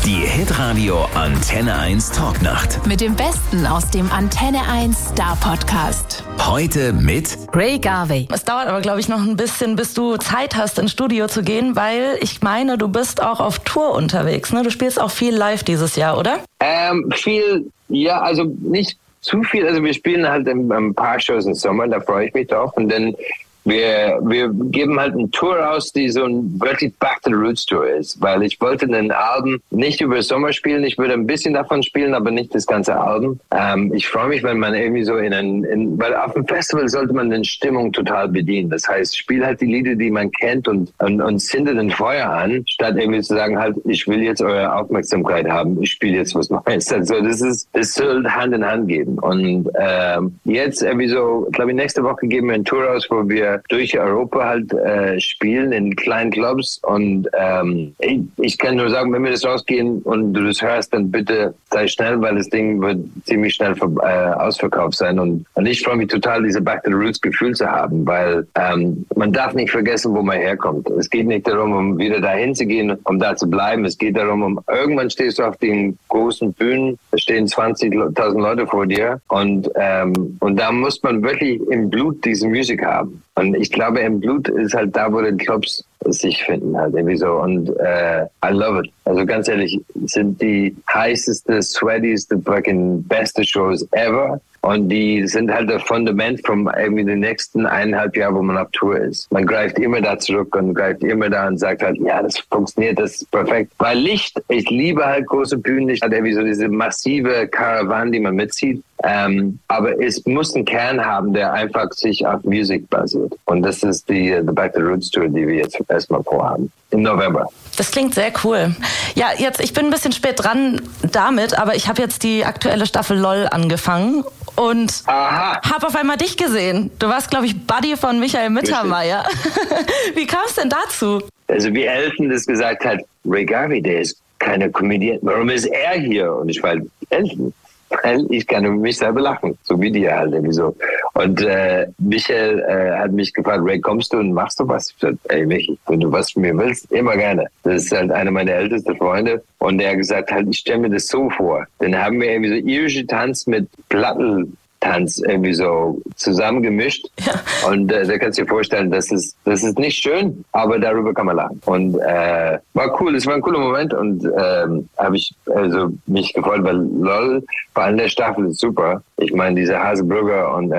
Die Hitradio Antenne 1 Talknacht. Mit dem Besten aus dem Antenne 1 Star Podcast. Heute mit Ray Garvey. Es dauert aber, glaube ich, noch ein bisschen, bis du Zeit hast, ins Studio zu gehen, weil ich meine, du bist auch auf Tour unterwegs, ne? Du spielst auch viel live dieses Jahr, oder? Viel, ja, also nicht zu viel. Also wir spielen halt ein paar Shows im Sommer, da freue ich mich drauf. Und dann wir geben halt eine Tour aus, die so ein wirklich Back to the Roots Tour ist, weil ich wollte ein Album nicht über Sommer spielen. Ich würde ein bisschen davon spielen, aber nicht das ganze Album. Ich freue mich, wenn man irgendwie so weil auf dem Festival sollte man die Stimmung total bedienen. Das heißt, spiel halt die Lieder, die man kennt und zündet ein Feuer an, statt irgendwie zu sagen halt, ich will jetzt eure Aufmerksamkeit haben, ich spiele jetzt was Neues. Also das soll Hand in Hand gehen. Und jetzt irgendwie so, glaube ich, nächste Woche geben wir eine Tour aus, wo wir durch Europa halt spielen in kleinen Clubs und ich kann nur sagen, wenn wir das rausgehen und du das hörst, dann bitte sei schnell, weil das Ding wird ziemlich schnell ausverkauft sein und ich freue mich total, diese Back to the Roots Gefühl zu haben, weil man darf nicht vergessen, wo man herkommt. Es geht nicht darum, um wieder dahin zu gehen, um da zu bleiben. Es geht darum, irgendwann stehst du auf den großen Bühnen, da stehen 20.000 Leute vor dir und da muss man wirklich im Blut diese Musik haben. Und ich glaube, im Blut ist halt da, wo die Clubs sich finden, halt irgendwie so. Und I love it. Also ganz ehrlich, sind die heißeste, sweatyste, fucking beste Shows ever. Und die sind halt das Fundament von irgendwie den nächsten 1,5 Jahren, wo man auf Tour ist. Man greift immer da zurück und greift immer da und sagt halt, ja, das funktioniert, das ist perfekt. Weil Licht, ich liebe halt große Bühnen, ich hatte irgendwie so diese massive Karawane, die man mitzieht. Aber es muss einen Kern haben, der einfach sich auf Musik basiert. Und das ist die Back to the Roots Tour, die wir jetzt erstmal vorhaben. Im November. Das klingt sehr cool. Ja, ich bin ein bisschen spät dran damit, aber ich habe jetzt die aktuelle Staffel LOL angefangen und habe auf einmal dich gesehen. Du warst, glaube ich, Buddy von Michael Mittermeier. Wie kam es denn dazu? Also wie Elton das gesagt hat, Ray Garvey, der ist keine Comedian. Warum ist er hier? Und ich war Elton. Weil ich kann über mich selber lachen, so wie die halt irgendwie so. Und Michael hat mich gefragt, Ray, kommst du und machst du was? Ich gesagt, ey Michi, wenn du was von mir willst, immer gerne. Das ist halt einer meiner ältesten Freunde. Und er hat gesagt, halt, ich stelle mir das so vor. Dann haben wir irgendwie so irische Tanz mit Plattentanz irgendwie so zusammengemischt. Ja. Und da kannst du dir vorstellen, das ist nicht schön, aber darüber kann man lachen. Und war cool, es war ein cooler Moment und habe ich also mich gefreut, weil LOL vor allem der Staffel ist super. Ich meine, diese Hazelbrugger und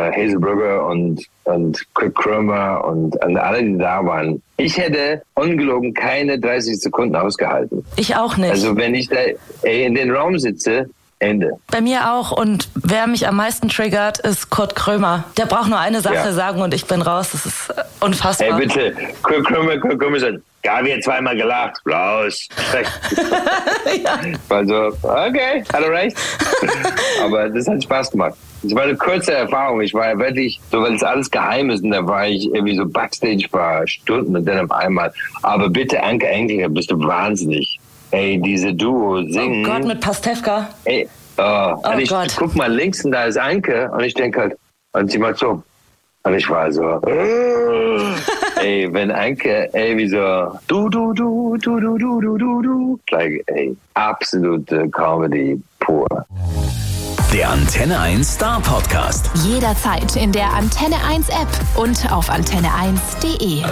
Quick Krömer und alle, die da waren. Ich hätte ungelogen keine 30 Sekunden ausgehalten. Ich auch nicht. Also wenn ich da in den Raum sitze, Ende. Bei mir auch. Und wer mich am meisten triggert, ist Kurt Krömer. Der braucht nur eine Sache sagen und ich bin raus. Das ist unfassbar. Hey, bitte. Kurt Krömer sagt, Gabi hat zweimal gelacht. Raus. Ja. Also, okay, hat er recht. Aber das hat Spaß gemacht. Es war eine kurze Erfahrung. Ich war ja wirklich, so weil es alles geheim ist, und da war ich irgendwie so Backstage ein Stunden und dann auf einmal. Aber bitte, Anke Engelke, bist du wahnsinnig. Ey, diese Duo singen. Oh Gott, mit Pastewka. Ey, ich guck mal links und da ist Anke und ich denke halt, und sie macht so. Und ich war so, ey, wenn Anke, ey, wie so, du. Like, ey, absolute Comedy pur. Der Antenne 1 Star Podcast. Jederzeit in der Antenne 1 App und auf antenne1.de.